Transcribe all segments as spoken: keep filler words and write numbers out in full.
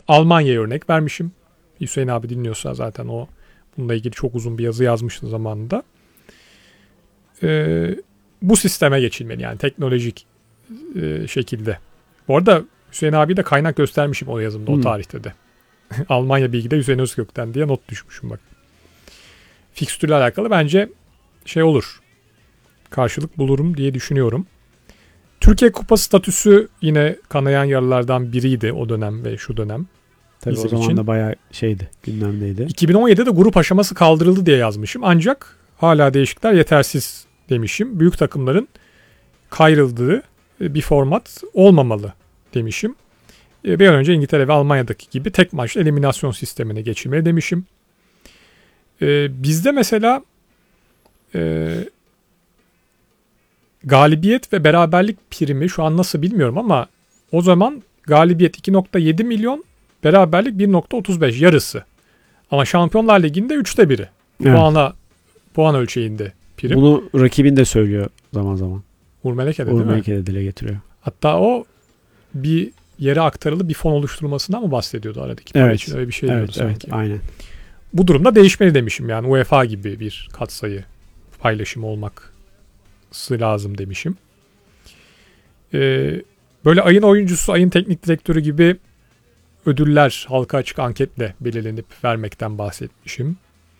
Almanya'ya örnek vermişim. Hüseyin abi dinliyorsa zaten o bununla ilgili çok uzun bir yazı yazmıştı zamanında. Ee, bu sisteme geçilmeli yani teknolojik e, şekilde. Bu arada Hüseyin abi de kaynak göstermişim o yazımda hmm. o tarihte de. Almanya bilgide Hüseyin Özkök'ten diye not düşmüşüm bak. Fikstürle alakalı bence şey olur. Karşılık bulurum diye düşünüyorum. Türkiye Kupası statüsü yine kanayan yaralardan biriydi o dönem ve şu dönem. Tabii o zaman için. Da bayağı şeydi, gündemdeydi. iki bin on yedide grup aşaması kaldırıldı diye yazmışım. Ancak hala değişiklikler yetersiz demişim. Büyük takımların kayrıldığı bir format olmamalı demişim. Bir an önce İngiltere ve Almanya'daki gibi tek maçlı eliminasyon sistemine geçilmeli demişim. Ee, bizde mesela e, galibiyet ve beraberlik primi şu an nasıl bilmiyorum ama o zaman galibiyet iki nokta yedi milyon, beraberlik bir nokta otuz beş, yarısı. Ama Şampiyonlar Ligi'nde üçte biri. Evet. Puana, puan ölçeğinde prim. Bunu rakibin de söylüyor zaman zaman. Uğur Meleke de Uğur değil mi? Meleke de dile getiriyor. Hatta o bir yere aktarılı bir fon oluşturulmasından mı bahsediyordu aradaki para evet. için? Öyle bir şey evet, diyordu evet, sanki. Aynen. Bu durumda değişmeli demişim yani. UEFA gibi bir katsayı paylaşımı olması lazım demişim. Ee, böyle ayın oyuncusu, ayın teknik direktörü gibi ödüller halka açık anketle belirlenip vermekten bahsetmişim.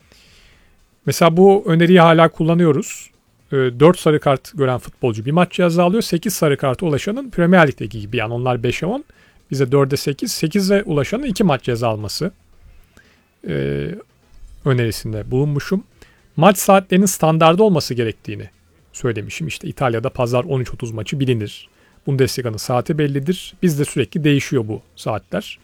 Mesela bu öneriyi hala kullanıyoruz. dört sarı kart gören futbolcu bir maç ceza alıyor. sekiz sarı karta ulaşanın Premier Lig'deki gibi. Yani onlar beşe on. Bize dörde sekiz. sekize ulaşanın iki maç ceza alması e, önerisinde bulunmuşum. Maç saatlerinin standardı olması gerektiğini söylemişim. İşte İtalya'da pazar on üç otuz maçı bilinir. Bundesliga'nın saati bellidir. Bizde sürekli değişiyor bu saatler.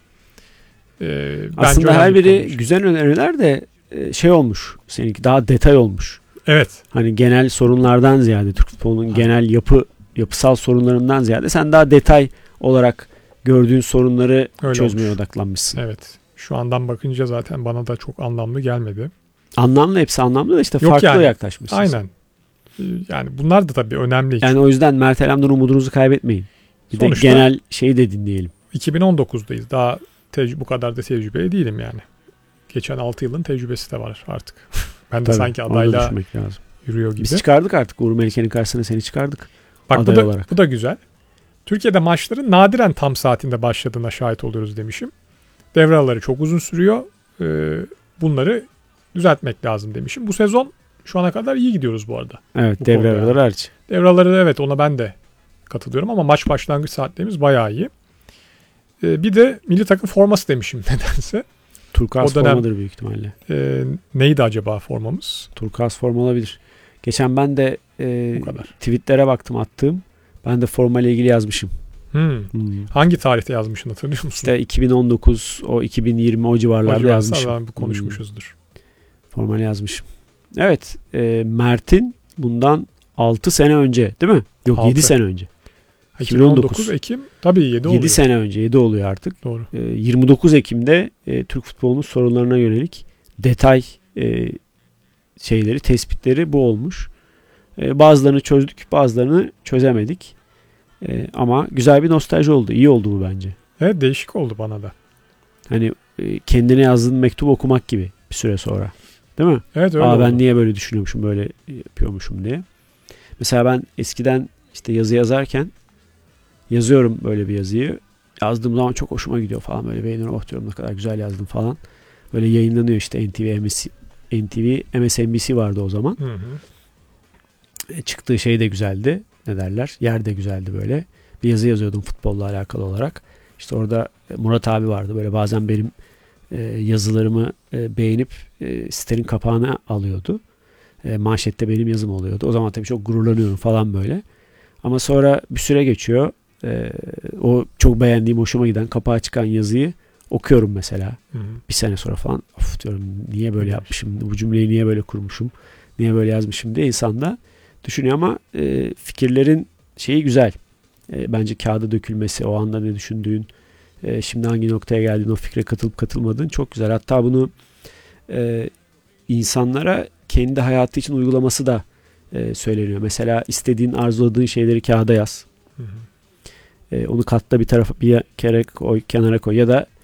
E, Aslında her biri güzel öneriler de şey olmuş. Seninki daha detay olmuş. Evet. Hani genel sorunlardan ziyade Türk futbolunun ha. genel yapı yapısal sorunlarından ziyade sen daha detay olarak gördüğün sorunları öyle çözmeye olmuş. Odaklanmışsın. Evet. Şu andan bakınca zaten bana da çok anlamlı gelmedi. Anlamlı, hepsi anlamlı da işte Yok farklı yani. Yaklaşmışsın. Aynen. Yani bunlar da tabii önemli. Yani o yüzden Mert Elam'dan umudunuzu kaybetmeyin. Bir Sonuçta, de genel şeyi de dinleyelim. iki bin on dokuzdayız. Daha tec- bu kadar da tecrübeli değilim yani. Geçen altı yılın tecrübesi de var artık. Ben de tabii, sanki adayla yürüyor gibi. Biz çıkardık artık. Uğur Melike'nin karşısına seni çıkardık. Bak bu da, olarak. bu da güzel. Türkiye'de maçların nadiren tam saatinde başladığına şahit oluyoruz demişim. Devre araları çok uzun sürüyor. Ee, bunları düzeltmek lazım demişim. Bu sezon şu ana kadar iyi gidiyoruz bu arada. Evet, bu devre araları yani. hariç. Devre araları evet, ona ben de katılıyorum ama maç başlangıç saatlerimiz bayağı iyi. Ee, bir de milli takım forması demişim nedense. Turkuaz formadır büyük ihtimalle. E, neydi acaba formamız? Turkuaz forma olabilir. Geçen ben de e, tweetlere baktım attığım. Ben de forma ile ilgili yazmışım. Hmm. Hmm. Hangi tarihte yazmışsın, hatırlıyor musun? İşte iki bin on dokuz, o iki bin yirmi o civarlarda o yazmışım. Ben konuşmuşuzdur. Hmm. Forma ile yazmışım. Evet. E, Mert'in bundan altı sene önce değil mi? Yok altı. yedi sene önce. iki bin on dokuz Ekim tabii yedi oluyor. yedi sene önce yedi oluyor artık. Doğru. E, yirmi dokuz Ekim'de e, Türk futbolunun sorunlarına yönelik detay e, şeyleri, tespitleri bu olmuş. E, bazılarını çözdük, bazılarını çözemedik. E, ama güzel bir nostalji oldu. İyi oldu mu bence? Evet, değişik oldu bana da. Hani e, kendine yazdığın mektup okumak gibi bir süre sonra. Değil mi? Evet, öyle Aa, oldu. ben niye böyle düşünüyormuşum, böyle yapıyormuşum diye. Mesela ben eskiden işte yazı yazarken yazıyorum böyle bir yazıyı. Yazdığım zaman çok hoşuma gidiyor falan. Böyle beğeniyorum. Oh diyorum, ne kadar güzel yazdım falan. Böyle yayınlanıyor işte N T V, M S, N T V, M S N B C vardı o zaman. Hı hı. E, çıktığı şey de güzeldi. Ne derler? Yer de güzeldi böyle. Bir yazı yazıyordum futbolla alakalı olarak. İşte orada Murat abi vardı. Böyle bazen benim e, yazılarımı e, beğenip e, sitenin kapağına alıyordu. E, manşette benim yazım oluyordu. O zaman tabii çok gururlanıyorum falan böyle. Ama sonra bir süre geçiyor. Ee, o çok beğendiğim, hoşuma giden, kapağa çıkan yazıyı okuyorum mesela. Hı hı. Bir sene sonra falan. Of diyorum, niye böyle yapmışım? Bu cümleyi niye böyle kurmuşum? Niye böyle yazmışım diye insan da düşünüyor ama e, fikirlerin şeyi güzel. E, bence kağıda dökülmesi, o anda ne düşündüğün, e, şimdi hangi noktaya geldiğin, o fikre katılıp katılmadığın çok güzel. Hatta bunu e, insanlara kendi hayatı için uygulaması da e, söyleniyor. Mesela istediğin, arzuladığın şeyleri kağıda yaz. Hı hı. E, onu katla bir tarafa, bir kere koy, kenara koy ya da